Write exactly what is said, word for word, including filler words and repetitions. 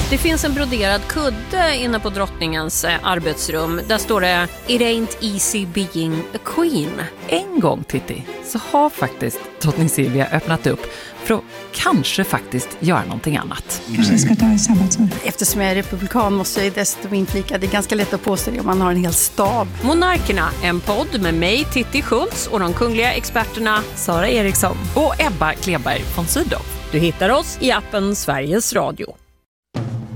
Det finns en broderad kudde inne på drottningens arbetsrum. Där står det "It ain't easy being a queen". En gång, Titti, så har faktiskt drottning Silvia öppnat upp för att kanske faktiskt göra någonting annat. Kanske jag ska ta en sabbatsår. Eftersom jag är republikan måste jag dessutom inflika. Det är ganska lätt att påstå det om man har en hel stab. Monarkerna, en podd med mig, Titti Schultz, och de kungliga experterna Sara Eriksson och Ebba Kleberg von Sydow. Du hittar oss i appen Sveriges Radio.